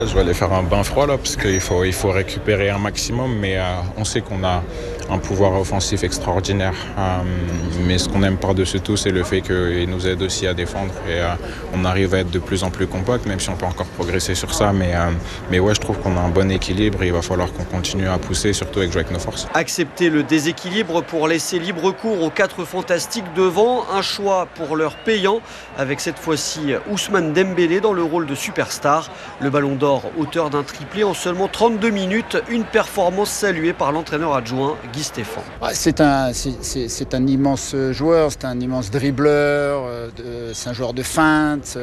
Je vais aller faire un bain froid là parce qu'il faut récupérer un maximum, mais on sait qu'on a un pouvoir offensif extraordinaire. Mais ce qu'on aime par-dessus tout, c'est le fait qu'il nous aide aussi à défendre et on arrive à être de plus en plus compact, même si on peut encore progresser sur ça. Mais ouais, je trouve qu'on a un bon équilibre et il va falloir qu'on continue à pousser, surtout avec jouer avec nos forces. Accepter le déséquilibre pour laisser libre cours aux 4 fantastiques devant, un choix pour leur payant, avec cette fois-ci Ousmane Dembélé dans le rôle de superstar. Le Ballon d'Or, auteur d'un triplé en seulement 32 minutes, une performance saluée par l'entraîneur adjoint Guy Stéphane. C'est un immense joueur, c'est un immense dribbleur, c'est un joueur de feinte,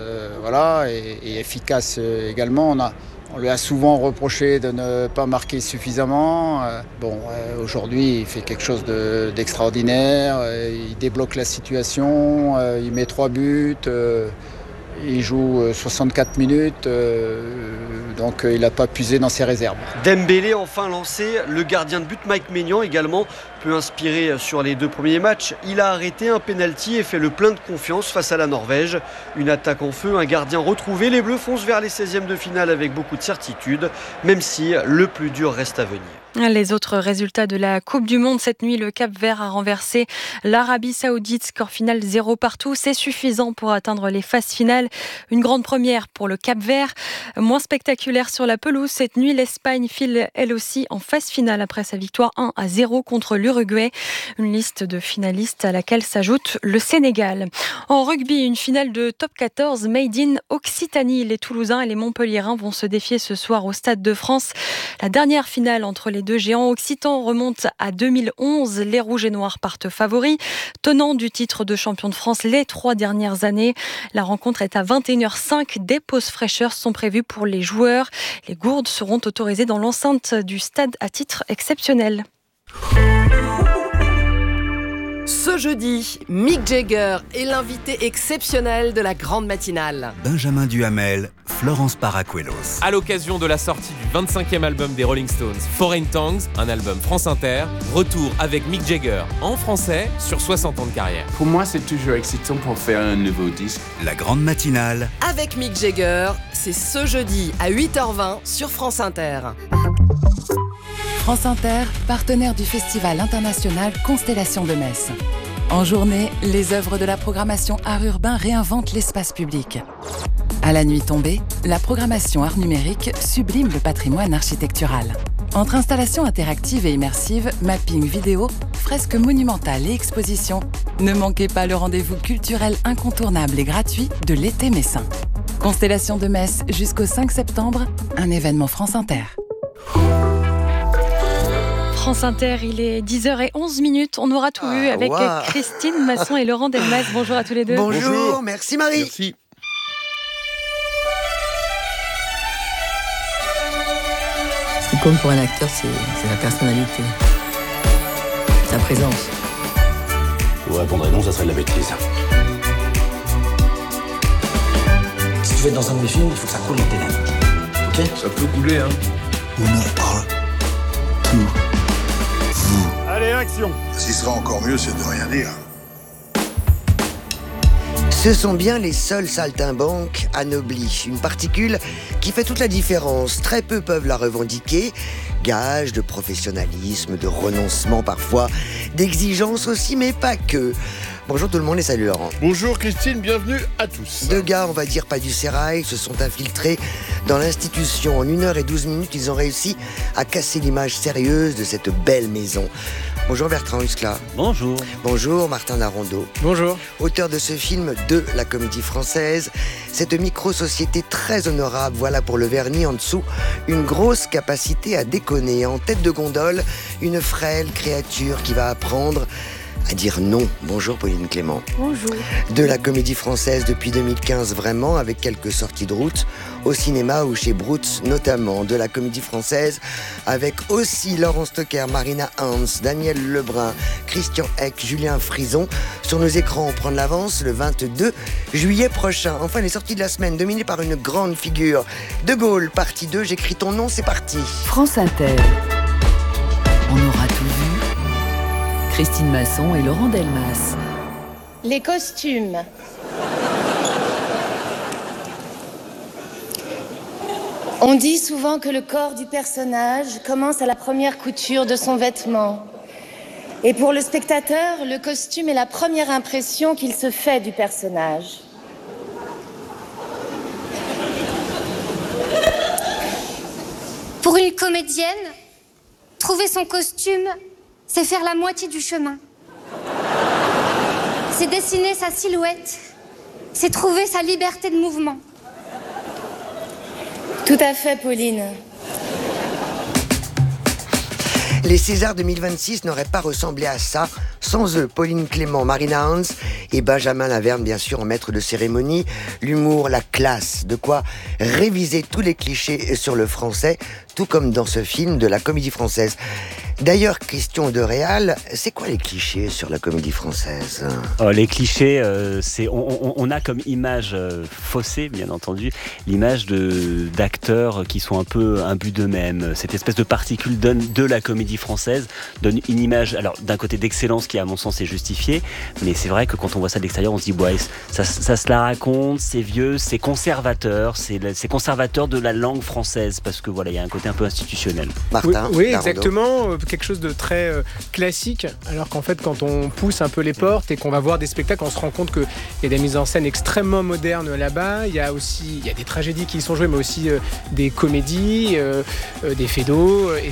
et efficace également. On lui a souvent reproché de ne pas marquer suffisamment. Aujourd'hui, il fait quelque chose d'extraordinaire. Il débloque la situation, il met 3 buts. Il joue 64 minutes, donc il n'a pas puisé dans ses réserves. Dembélé enfin lancé, le gardien de but Mike Maignan également peu inspiré sur les 2 premiers matchs. Il a arrêté un penalty et fait le plein de confiance face à la Norvège. Une attaque en feu, un gardien retrouvé. Les Bleus foncent vers les 16e de finale avec beaucoup de certitude, même si le plus dur reste à venir. Les autres résultats de la Coupe du Monde cette nuit, le Cap-Vert a renversé l'Arabie Saoudite, score final 0 partout. C'est suffisant pour atteindre les phases finales. Une grande première pour le Cap-Vert. Moins spectaculaire sur la pelouse, cette nuit, l'Espagne file elle aussi en phase finale après sa victoire 1-0 contre l'Uruguay. Une liste de finalistes à laquelle s'ajoute le Sénégal. En rugby, une finale de top 14 made in Occitanie. Les Toulousains et les Montpelliérains vont se défier ce soir au Stade de France. La dernière finale entre les 2 géants occitans remonte à 2011. Les Rouges et Noirs partent favoris, tenant du titre de champion de France les 3 dernières années. La rencontre est à 21h05. Des pauses fraîcheurs sont prévues pour les joueurs. Les gourdes seront autorisées dans l'enceinte du stade à titre exceptionnel. Ce jeudi, Mick Jagger est l'invité exceptionnel de la grande matinale. Benjamin Duhamel, Florence Paracuelos. À l'occasion de la sortie du 25e album des Rolling Stones, Foreign Tongues, un album France Inter, retour avec Mick Jagger en français sur 60 ans de carrière. Pour moi, c'est toujours excitant pour faire un nouveau disque. La grande matinale. Avec Mick Jagger, c'est ce jeudi à 8h20 sur France Inter. France Inter, partenaire du Festival international Constellation de Metz. En journée, les œuvres de la programmation Art Urbain réinventent l'espace public. À la nuit tombée, la programmation Art Numérique sublime le patrimoine architectural. Entre installations interactives et immersives, mapping vidéo, fresques monumentales et expositions, ne manquez pas le rendez-vous culturel incontournable et gratuit de l'été messin. Constellation de Metz jusqu'au 5 septembre, un événement France Inter. France Inter, il est 10h11. On aura tout vu avec Christine Masson et Laurent Delmas. Bonjour à tous les deux. Bonjour. Merci Marie. Merci. Ce qui compte pour un acteur, c'est la personnalité, sa présence. Vous répondrez non, ça serait de la bêtise. Si tu veux être dans un de mes films, il faut que ça coule dans tes lèvres. Ok ? Ça peut couler, hein. On en parle tout. Allez, action! Ce qui sera encore mieux, c'est de rien dire. Ce sont bien les seuls saltimbanques anoblis, une particule qui fait toute la différence. Très peu peuvent la revendiquer. Gage de professionnalisme, de renoncement parfois, d'exigence aussi, mais pas que. Bonjour tout le monde et salut Laurent. Bonjour Christine, bienvenue à tous. 2 gars, on va dire pas du sérail, se sont infiltrés dans l'institution. En 1h12, ils ont réussi à casser l'image sérieuse de cette belle maison. Bonjour Bertrand Huskla. Bonjour. Bonjour Martin Larondeau. Bonjour. Auteur de ce film de la Comédie Française. Cette micro-société très honorable, voilà pour le vernis en dessous, une grosse capacité à déconner. En tête de gondole, une frêle créature qui va apprendre à dire non. Bonjour Pauline Clément. Bonjour. De la Comédie Française depuis 2015 vraiment, avec quelques sorties de route, au cinéma ou chez Broots notamment. De la Comédie Française avec aussi Laurent Stocker, Marina Hans, Daniel Lebrun, Christian Eck, Julien Frison. Sur nos écrans, on prend de l'avance le 22 juillet prochain. Enfin, les sorties de la semaine, dominées par une grande figure. De Gaulle, partie 2, j'écris ton nom, c'est parti. France Inter. On aura tout vu. Christine Masson et Laurent Delmas. Les costumes. On dit souvent que le corps du personnage commence à la première couture de son vêtement. Et pour le spectateur, le costume est la première impression qu'il se fait du personnage. Pour une comédienne, trouver son costume, c'est faire la moitié du chemin. C'est dessiner sa silhouette, c'est trouver sa liberté de mouvement. Tout à fait, Pauline. Les Césars 2026 n'auraient pas ressemblé à ça sans eux. Pauline Clément, Marina Hans et Benjamin Laverne, bien sûr, en maître de cérémonie. L'humour, la classe, de quoi réviser tous les clichés sur le français, tout comme dans ce film de la Comédie Française. D'ailleurs, question de réal, c'est quoi les clichés sur la Comédie Française ? Les clichés, on a comme image faussée, bien entendu, l'image d'acteurs qui sont un peu imbus d'eux-mêmes. Cette espèce de particule de la Comédie Française donne une image, alors d'un côté d'excellence qui à mon sens est justifiée, mais c'est vrai que quand on voit ça de l'extérieur, on se dit ouais, ça se la raconte, c'est vieux, c'est conservateur, c'est conservateur de la langue française, parce que voilà, il y a un côté un peu institutionnel. Martin, oui, exactement. Quelque chose de très classique, alors qu'en fait quand on pousse un peu les portes et qu'on va voir des spectacles, on se rend compte qu'il y a des mises en scène extrêmement modernes là-bas, il y a des tragédies qui y sont jouées, mais aussi des comédies, des faits d'eau, et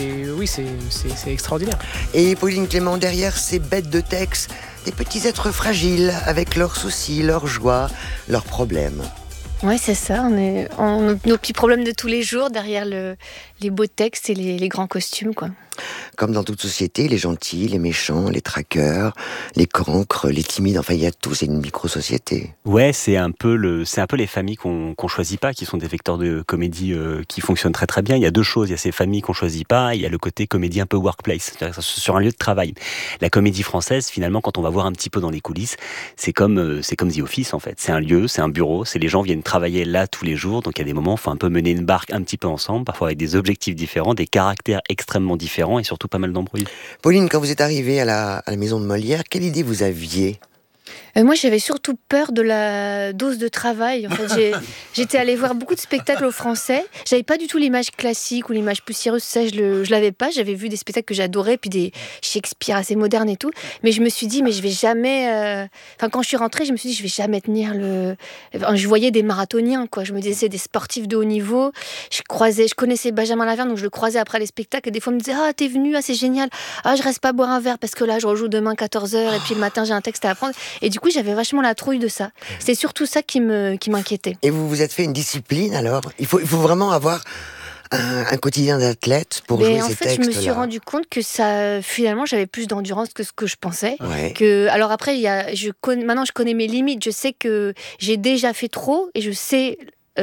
c'est extraordinaire. Et Pauline Clément, derrière ces bêtes de texte, des petits êtres fragiles avec leurs soucis, leurs joies, leurs problèmes. Ouais, c'est ça, nos petits problèmes de tous les jours derrière les beaux textes et les grands costumes, quoi. Comme dans toute société, les gentils, les méchants, les traqueurs, les cancres, les timides, enfin il y a tout, c'est une micro-société. Ouais, c'est un peu les familles qu'on choisit pas, qui sont des vecteurs de comédie qui fonctionnent très très bien. Il y a deux choses, il y a ces familles qu'on choisit pas, et il y a le côté comédie un peu workplace, c'est-à-dire sur un lieu de travail. La Comédie Française, finalement, quand on va voir un petit peu dans les coulisses, c'est comme The Office en fait. C'est un lieu, c'est un bureau, les gens viennent travailler là tous les jours, donc il y a des moments où il faut un peu mener une barque un petit peu ensemble, parfois avec des objectifs différents, des caractères extrêmement différents et surtout pas mal d'embrouilles. Pauline, quand vous êtes arrivée à la maison de Molière, quelle idée vous aviez ? Moi, j'avais surtout peur de la dose de travail. En fait, j'étais allée voir beaucoup de spectacles au français. J'avais pas du tout l'image classique ou l'image poussiéreuse. Ça, je l'avais pas. J'avais vu des spectacles que j'adorais, puis des Shakespeare assez modernes et tout. Mais je me suis dit, mais je vais jamais. Quand je suis rentrée, je me suis dit, je vais jamais tenir je voyais des marathoniens, quoi. Je me disais, c'est des sportifs de haut niveau. Je connaissais Benjamin Laverne, donc je le croisais après les spectacles. Et des fois, on me disait, t'es venu, c'est génial. Je reste pas boire un verre parce que là, je rejoue demain 14h et puis le matin, j'ai un texte à apprendre. Et du coup, j'avais vachement la trouille de ça. C'est surtout ça qui m'inquiétait. Et vous vous êtes fait une discipline alors ? Il faut vraiment avoir un quotidien d'athlète pour jouer ces textes-là. En fait, je me suis rendu compte que finalement, j'avais plus d'endurance que ce que je pensais. Ouais. Alors après, maintenant, je connais mes limites. Je sais que j'ai déjà fait trop et je sais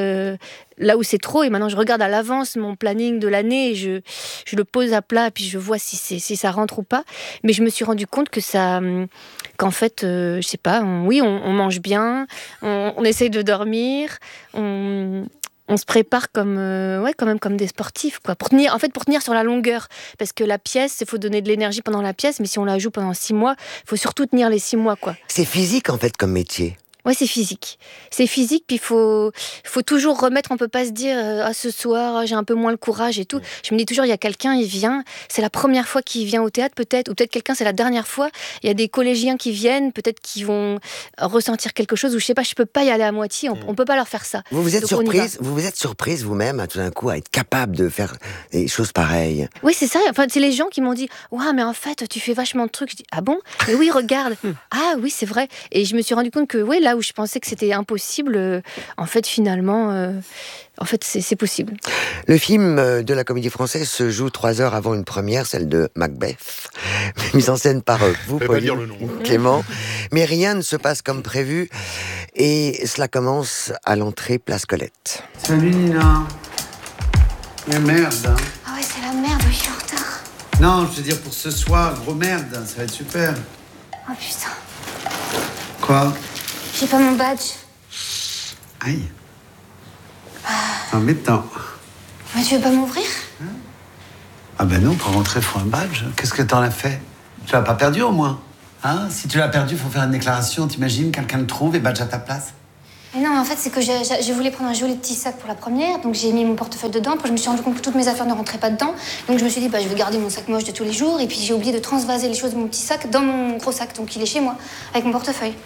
là où c'est trop, et maintenant je regarde à l'avance mon planning de l'année et je le pose à plat, puis je vois si ça rentre ou pas. Mais je me suis rendu compte qu'en fait, je sais pas, on mange bien, on essaye de dormir, on se prépare quand même comme des sportifs, quoi. Pour tenir sur la longueur. Parce que la pièce, il faut donner de l'énergie pendant la pièce, mais si on la joue pendant 6 mois, il faut surtout tenir les 6 mois, quoi. C'est physique, en fait, comme métier. Ouais, c'est physique. C'est physique, puis il faut toujours remettre, on peut pas se dire ce soir, j'ai un peu moins le courage et tout. Je me dis toujours, il y a quelqu'un, il vient, c'est la première fois qu'il vient au théâtre peut-être, ou peut-être quelqu'un, c'est la dernière fois. Il y a des collégiens qui viennent, peut-être qu'ils vont ressentir quelque chose, ou je sais pas, je peux pas y aller à moitié, on peut pas leur faire ça. Vous êtes surprise vous-même, tout d'un coup, à être capable de faire des choses pareilles. Oui, c'est ça. Enfin, c'est les gens qui m'ont dit, mais en fait, tu fais vachement de trucs. Je dis, ah bon ? Mais oui, regarde. Ah oui, c'est vrai. Et je me suis rendu compte que, là où je pensais que c'était impossible, en fait, finalement, c'est possible. Le film de la Comédie Française se joue 3 heures avant une première, celle de Macbeth, mise en scène par vous, Pauline Clément. Mais rien ne se passe comme prévu, et cela commence à l'entrée Place Colette. Salut Nina. Mais merde, hein. Ah ouais, c'est la merde, je suis en retard. Non, je veux dire pour ce soir, gros merde, ça va être super. Oh putain. Quoi ? J'ai pas mon badge. Aïe. Embêtant. Mais tu veux pas m'ouvrir ? Ah ben non, pour rentrer, il faut un badge. Qu'est-ce que t'en as fait ? Tu l'as pas perdu au moins ? Hein ? Si tu l'as perdu, il faut faire une déclaration. T'imagines, quelqu'un le trouve et badge à ta place ? Mais non, en fait, c'est que je voulais prendre un joli petit sac pour la première, donc j'ai mis mon portefeuille dedans. Après, je me suis rendu compte que toutes mes affaires ne rentraient pas dedans. Donc je me suis dit, je vais garder mon sac moche de tous les jours. Et puis j'ai oublié de transvaser les choses de mon petit sac dans mon gros sac, donc il est chez moi, avec mon portefeuille.